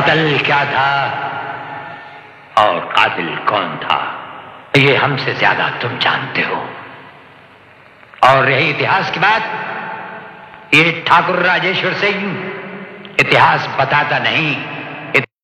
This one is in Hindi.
कत्ल क्या था और कातिल कौन था, ये हमसे ज्यादा तुम जानते हो। और रही इतिहास की बात, ये ठाकुर राजेश्वर सिंह इतिहास बताता नहीं,